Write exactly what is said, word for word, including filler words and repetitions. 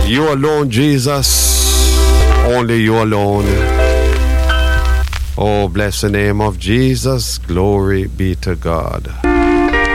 You alone, Jesus. Only you alone. Oh, bless the name of Jesus. Glory be to God.